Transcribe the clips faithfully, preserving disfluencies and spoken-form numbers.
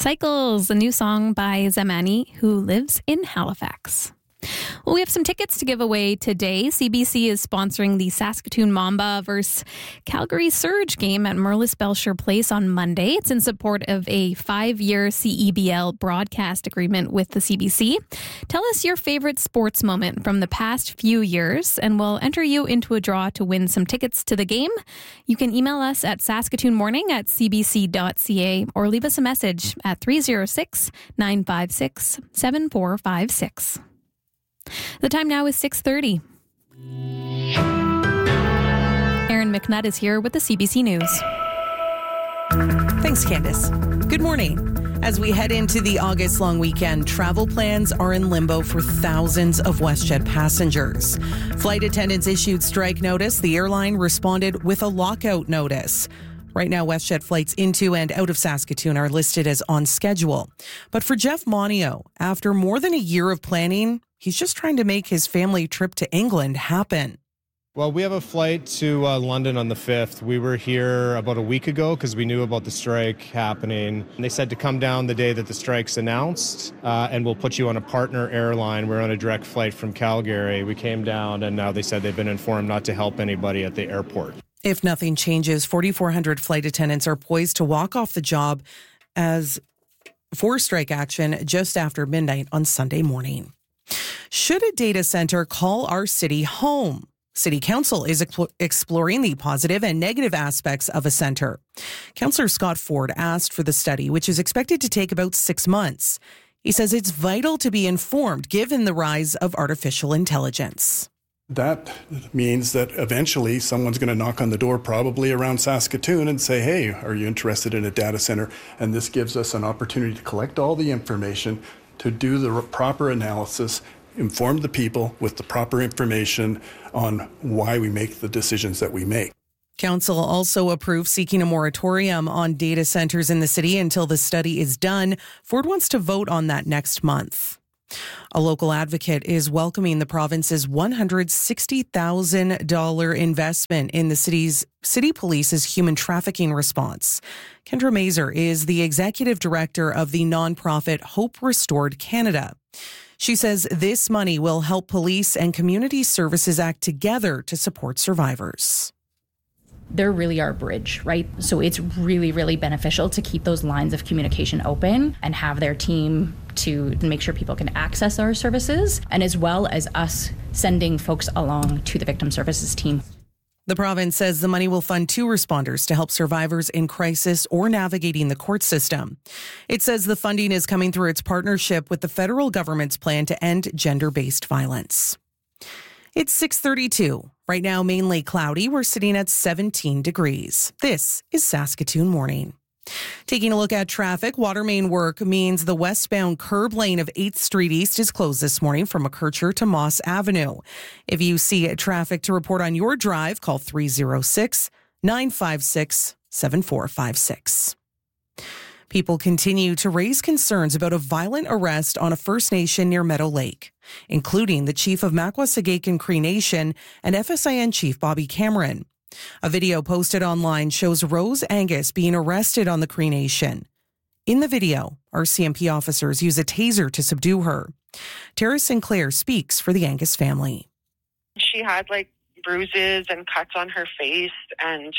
Cycles, a new song by Zamani, who lives in Halifax. Well, we have some tickets to give away today. C B C is sponsoring the Saskatoon Mamba versus Calgary Surge game at Merlis Belcher Place on Monday. It's in support of a five-year C E B L broadcast agreement with the C B C. Tell us your favorite sports moment from the past few years, and we'll enter you into a draw to win some tickets to the game. You can email us at saskatoonmorning at c b c dot c a or leave us a message at three oh six, nine five six, seven four five six. The time now is six thirty. Aaron McNutt is here with the C B C News. Thanks, Candace. Good morning. As we head into the August long weekend, travel plans are in limbo for thousands of WestJet passengers. Flight attendants issued strike notice. The airline responded with a lockout notice. Right now, WestJet flights into and out of Saskatoon are listed as on schedule. But for Jeff Monio, after more than a year of planning, he's just trying to make his family trip to England happen. Well, we have a flight to uh, London on the fifth. We were here about a week ago because we knew about the strike happening. And they said to come down the day that the strike's announced, uh, and we'll put you on a partner airline. We're on a direct flight from Calgary. We came down, and now they said they've been informed not to help anybody at the airport. If nothing changes, forty-four hundred flight attendants are poised to walk off the job as for strike action just after midnight on Sunday morning. Should a data center call our city home? City Council is expl- exploring the positive and negative aspects of a center. Councillor Scott Ford asked for the study, which is expected to take about six months. He says it's vital to be informed given the rise of artificial intelligence. That means that eventually someone's going to knock on the door, probably around Saskatoon, and say, hey, are you interested in a data center? And this gives us an opportunity to collect all the information, to do the proper analysis, inform the people with the proper information on why we make the decisions that we make. Council also approved seeking a moratorium on data centers in the city until the study is done. Ford wants to vote on that next month. A local advocate is welcoming the province's one hundred sixty thousand dollars investment in the city's city police's human trafficking response. Kendra Mazer is the executive director of the nonprofit Hope Restored Canada. She says this money will help police and community services act together to support survivors. They're really our bridge, right? So it's really, really beneficial to keep those lines of communication open and have their team to make sure people can access our services, and as well as us sending folks along to the victim services team. The province says the money will fund two responders to help survivors in crisis or navigating the court system. It says the funding is coming through its partnership with the federal government's plan to end gender-based violence. It's six thirty-two. Right now, mainly cloudy. We're sitting at seventeen degrees. This is Saskatoon Morning. Taking a look at traffic, water main work means the westbound curb lane of eighth Street East is closed this morning from McKercher to Moss Avenue. If you see traffic to report on your drive, call three oh six, nine five six, seven four five six. People continue to raise concerns about a violent arrest on a First Nation near Meadow Lake, including the chief of Makwa-Sagaken Cree Nation and F S I N chief Bobby Cameron. A video posted online shows Rose Angus being arrested on the Cree Nation. In the video, R C M P officers use a taser to subdue her. Tara Sinclair speaks for the Angus family. She had like bruises and cuts on her face and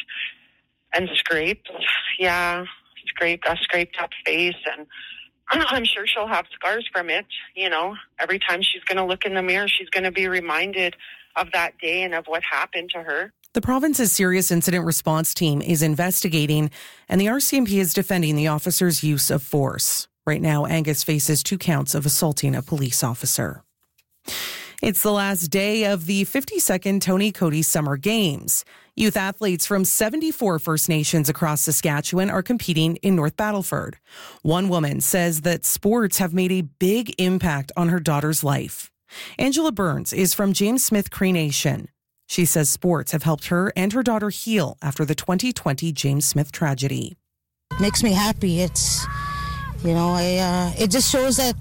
and scrapes. Yeah. Scraped, a scraped up face, and I'm sure she'll have scars from it. You know, every time she's going to look in the mirror, she's going to be reminded of that day and of what happened to her. The province's Serious Incident Response Team is investigating, and the R C M P is defending the officer's use of force. Right now, Angus faces two counts of assaulting a police officer. It's the last day of the fifty-second Tony Cody Summer Games. Youth athletes from seventy-four First Nations across Saskatchewan are competing in North Battleford. One woman says that sports have made a big impact on her daughter's life. Angela Burns is from James Smith Cree Nation. She says sports have helped her and her daughter heal after the twenty twenty James Smith tragedy. It makes me happy. It's, you know, I, uh, it just shows that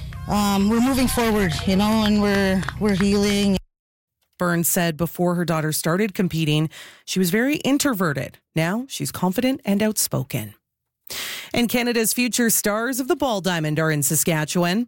Um, we're moving forward, you know, and we're we're healing. Burns said before her daughter started competing, she was very introverted. Now she's confident and outspoken. And Canada's future stars of the ball diamond are in Saskatchewan.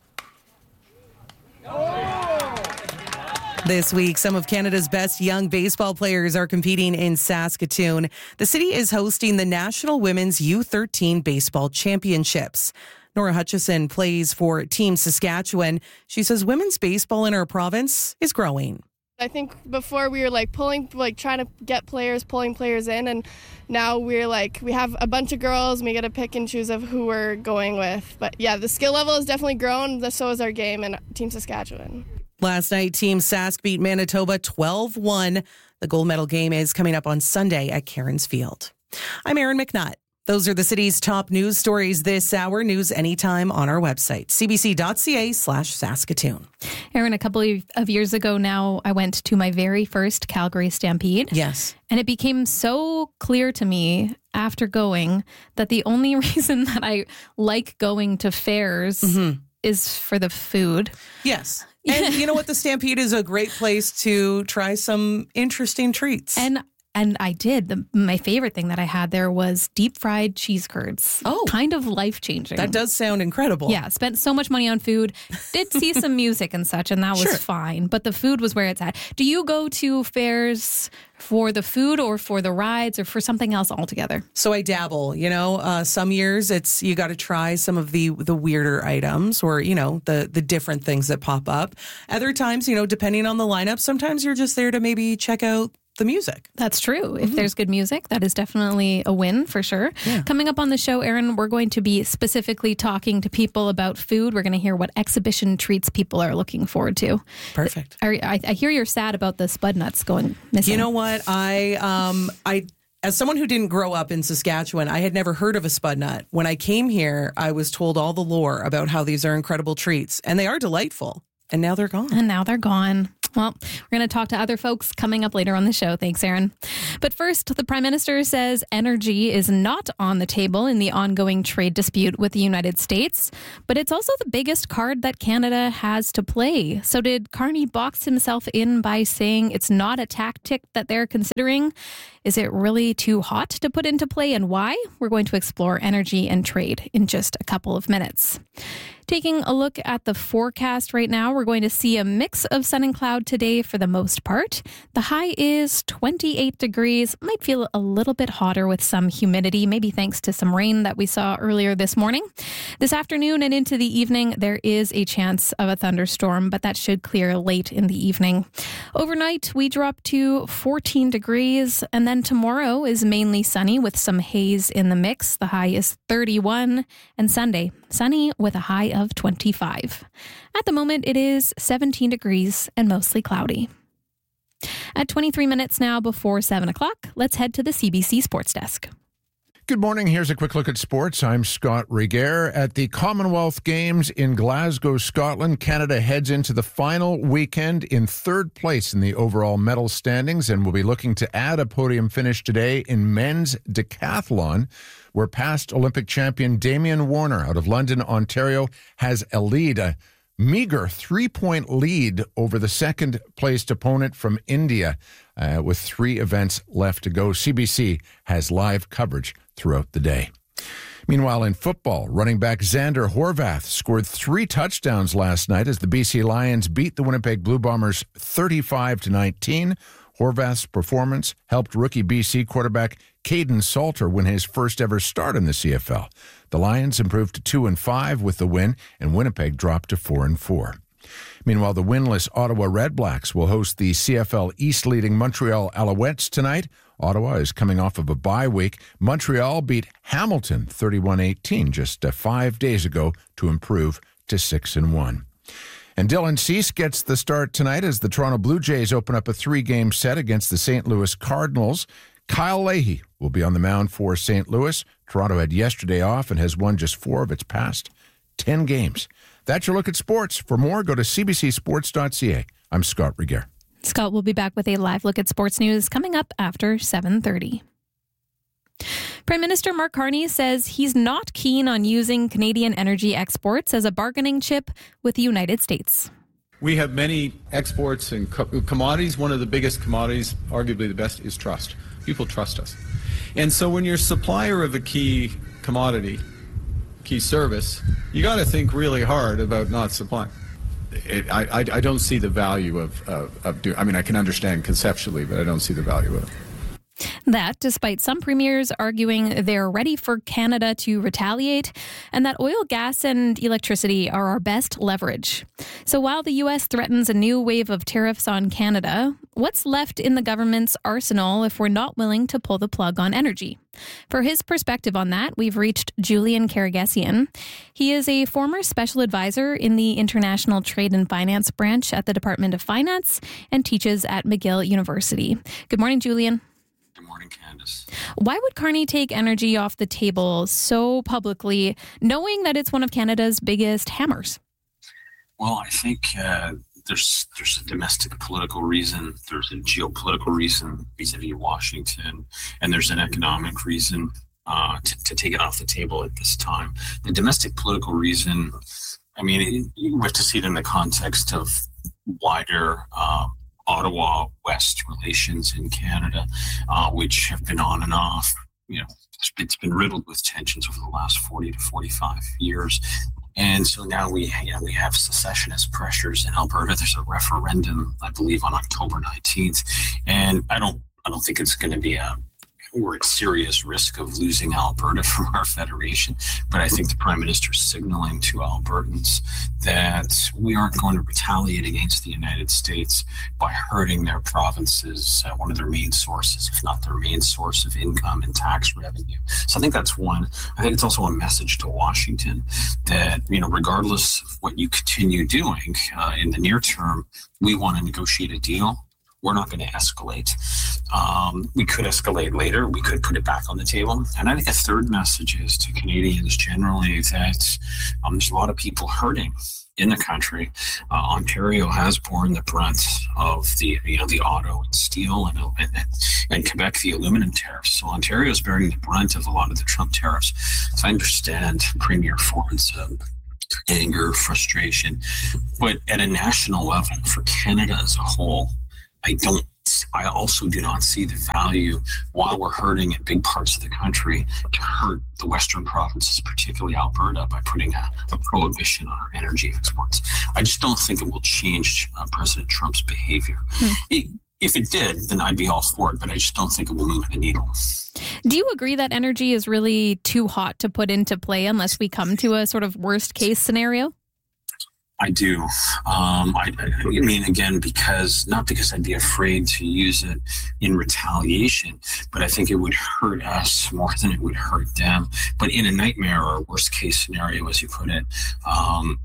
This week, some of Canada's best young baseball players are competing in Saskatoon. The city is hosting the National Women's U thirteen Baseball Championships. Nora Hutchison plays for Team Saskatchewan. She says women's baseball in our province is growing. I think before we were like pulling, like trying to get players, pulling players in, and now we're like, we have a bunch of girls and we get to pick and choose of who we're going with. But yeah, the skill level has definitely grown, so is our game and Team Saskatchewan. Last night, Team Sask beat Manitoba twelve one. The gold medal game is coming up on Sunday at Cairns Field. I'm Erin McNutt. Those are the city's top news stories this hour. News anytime on our website, cbc.ca slash Saskatoon. Erin, a couple of years ago now, I went to my very first Calgary Stampede. Yes. And it became so clear to me after going that the only reason that I like going to fairs mm-hmm. is for the food. Yes. And you know what? The Stampede is a great place to try some interesting treats. And And I did. The, my favorite thing that I had there was deep fried cheese curds. Oh. Kind of life-changing. That does sound incredible. Yeah, spent so much money on food. Did see some music and such, and that was sure. fine. But the food was where it's at. Do you go to fairs for the food or for the rides or for something else altogether? So I dabble, you know, uh, some years it's, you got to try some of the, the weirder items or, you know, the, the different things that pop up. Other times, you know, depending on the lineup, sometimes you're just there to maybe check out the music. That's true. If mm-hmm. there's good music, that is definitely a win for sure. Yeah. Coming up on the show, Erin, we're going to be specifically talking to people about food. We're going to hear what exhibition treats people are looking forward to. Perfect. I, I, I hear you're sad about the spud nuts going missing. You know what? I, um, I, as someone who didn't grow up in Saskatchewan, I had never heard of a spud nut. When I came here, I was told all the lore about how these are incredible treats, and they are delightful. And now they're gone. And now they're gone. Well, we're going to talk to other folks coming up later on the show. Thanks, Erin. But first, the Prime Minister says energy is not on the table in the ongoing trade dispute with the United States, but it's also the biggest card that Canada has to play. So did Carney box himself in by saying it's not a tactic that they're considering? Is it really too hot to put into play, and why? We're going to explore energy and trade in just a couple of minutes. Taking a look at the forecast right now, we're going to see a mix of sun and cloud today for the most part. The high is twenty-eight degrees. Might feel a little bit hotter with some humidity, maybe thanks to some rain that we saw earlier this morning. This afternoon and into the evening, there is a chance of a thunderstorm, but that should clear late in the evening. Overnight, we drop to fourteen degrees, and then tomorrow is mainly sunny with some haze in the mix. The high is thirty-one, and Sunday, sunny with a high of twenty-five. At the moment, it is seventeen degrees and mostly cloudy. At twenty-three minutes now before seven o'clock, let's head to the C B C Sports Desk. Good morning. Here's a quick look at sports. I'm Scott Regehr. At the Commonwealth Games in Glasgow, Scotland, Canada heads into the final weekend in third place in the overall medal standings and will be looking to add a podium finish today in men's decathlon, where past Olympic champion Damian Warner out of London, Ontario, has a lead, a meager three-point lead over the second-placed opponent from India, uh, with three events left to go. C B C has live coverage throughout the day. Meanwhile, in football, running back Xander Horvath scored three touchdowns last night as the B C Lions beat the Winnipeg Blue Bombers thirty-five to nineteen. Horvath's performance helped rookie B C quarterback Caden Salter win his first ever start in the C F L. The Lions improved to two and five with the win, and Winnipeg dropped to four and four. Meanwhile, the winless Ottawa Redblacks will host the C F L East leading Montreal Alouettes tonight. Ottawa is coming off of a bye week. Montreal beat Hamilton thirty-one eighteen just uh, five days ago to improve to six and one. And Dylan Cease gets the start tonight as the Toronto Blue Jays open up a three-game set against the Saint Louis Cardinals. Kyle Leahy will be on the mound for Saint Louis. Toronto had yesterday off and has won just four of its past ten games. That's your look at sports. For more, go to c b c sports dot c a. I'm Scott Regehr. Scott will be back with a live look at sports news coming up after seven thirty. Prime Minister Mark Carney says he's not keen on using Canadian energy exports as a bargaining chip with the United States. We have many exports and co- commodities. One of the biggest commodities, arguably the best, is trust. People trust us. And so when you're a supplier of a key commodity, key service, you got to think really hard about not supplying. It, I, I, I don't see the value of, of, of doing, I mean, I can understand conceptually, but I don't see the value of it. That, despite some premiers arguing they're ready for Canada to retaliate, and that oil, gas, and electricity are our best leverage. So while the U S threatens a new wave of tariffs on Canada, what's left in the government's arsenal if we're not willing to pull the plug on energy? For his perspective on that, we've reached Julian Karagesian. He is a former special advisor in the International Trade and Finance branch at the Department of Finance and teaches at McGill University. Good morning, Julian. Good morning, Candace. Why would Carney take energy off the table so publicly, knowing that it's one of Canada's biggest hammers? Well, I think uh, there's there's a domestic political reason, there's a geopolitical reason vis-a-vis Washington, and there's an economic reason uh, to, to take it off the table at this time. The domestic political reason, I mean, you have to see it in the context of wider uh, Ottawa West relations in Canada, uh, which have been on and off. You know, it's been riddled with tensions over the last forty to forty-five years. And so now we, you know, we have secessionist pressures in Alberta. There's a referendum, I believe, on October nineteenth. And I don't, I don't think it's going to be a, we're at serious risk of losing Alberta from our federation. But I think the Prime Minister is signaling to Albertans that we aren't going to retaliate against the United States by hurting their provinces, uh, one of their main sources, if not their main source of income and tax revenue. So I think that's one. I think it's also a message to Washington that, you know, regardless of what you continue doing uh, in the near term, we want to negotiate a deal. We're not going to escalate. Um, we could escalate later. We could put it back on the table. And I think a third message is to Canadians generally that um, there's a lot of people hurting in the country. Uh, Ontario has borne the brunt of the, you know, the auto and steel and, and, and Quebec, the aluminum tariffs. So Ontario is bearing the brunt of a lot of the Trump tariffs. So I understand Premier Ford's um, anger, frustration, but at a national level for Canada as a whole, I don't, I also do not see the value while we're hurting in big parts of the country to hurt the Western provinces, particularly Alberta, by putting a, a prohibition on our energy exports. I just don't think it will change uh, President Trump's behavior. Hmm. It, if it did, then I'd be all for it, but I just don't think it will move the needle. Do you agree that energy is really too hot to put into play unless we come to a sort of worst case scenario? I do. Um, I, I mean, again, because not because I'd be afraid to use it in retaliation, but I think it would hurt us more than it would hurt them. But in a nightmare or worst case scenario, as you put it, um,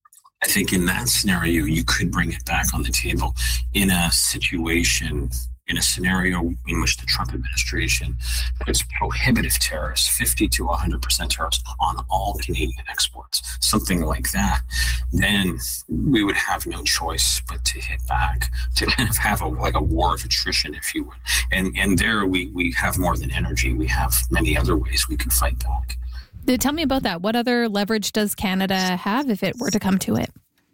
I think in that scenario, you could bring it back on the table in a situation, in a scenario in which the Trump administration puts prohibitive tariffs, fifty to one hundred percent tariffs on all Canadian exports, something like that, then we would have no choice but to hit back, to kind of have a, like a war of attrition, if you would. And and there we, we have more than energy. We have many other ways we can fight back. Tell me about that. What other leverage does Canada have if it were to come to it?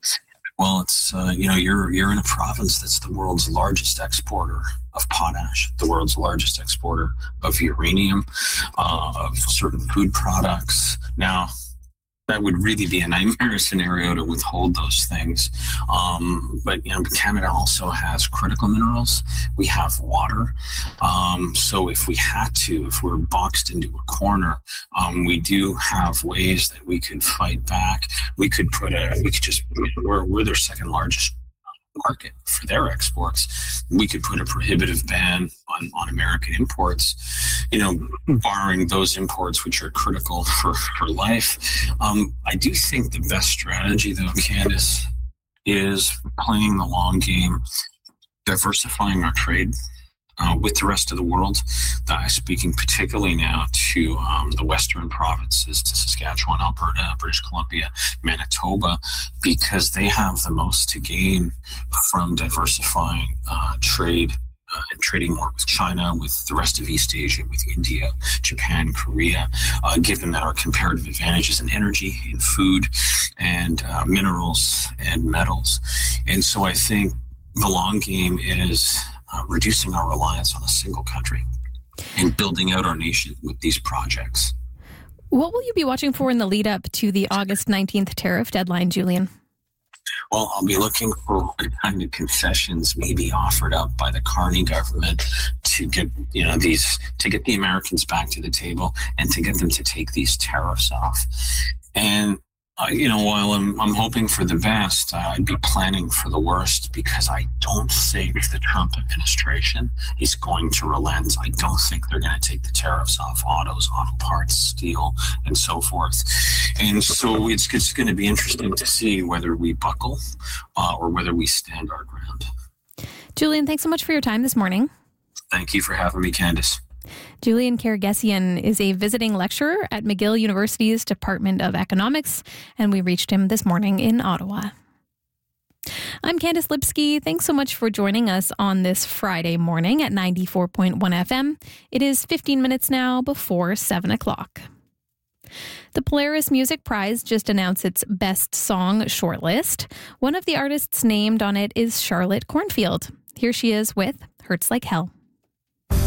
Well, it's, uh, you know, you're you're in a province that's the world's largest exporter of potash, the world's largest exporter of uranium, uh, of certain food products. Now, that would really be a nightmare scenario to withhold those things. Um, but, you know, Canada also has critical minerals. We have water. Um, so if we had to, if we're boxed into a corner, um, we do have ways that we could fight back. We could put a, we could just, we're, we're their second largest market for their exports. We could put a prohibitive ban on, on American imports, you know, barring those imports which are critical for, for life. Um, I do think the best strategy, though, Candace, is playing the long game, diversifying our trade uh, with the rest of the world. Uh, speaking particularly now to um, the western provinces, to Saskatchewan, Alberta, British Columbia, Manitoba, because they have the most to gain from diversifying uh, trade uh, and trading more with China, with the rest of East Asia, with India, Japan, Korea, uh, given that our comparative advantages in energy, in food, and uh, minerals and metals. And so I think the long game is uh, reducing our reliance on a single country and building out our nation with these projects. What will you be watching for in the lead up to the August nineteenth tariff deadline, Julian? Well, I'll be looking for what kind of concessions may be offered up by the Carney government to get, you know, these, to get the Americans back to the table and to get them to take these tariffs off. And, uh, you know, while I'm, I'm hoping for the best, uh, I'd be planning for the worst, because I don't think the Trump administration is going to relent. I don't think they're going to take the tariffs off autos, auto parts, steel, and so forth. And so it's, it's going to be interesting to see whether we buckle uh, or whether we stand our ground. Julian, thanks so much for your time this morning. Thank you for having me, Candace. Julian Karagesian is a visiting lecturer at McGill University's Department of Economics, and we reached him this morning in Ottawa. I'm Candace Lipsky. Thanks so much for joining us on this Friday morning at ninety-four point one F M. It is fifteen minutes now before seven o'clock. The Polaris Music Prize just announced its Best Song shortlist. One of the artists named on it is Charlotte Cornfield. Here she is with Hurts Like Hell.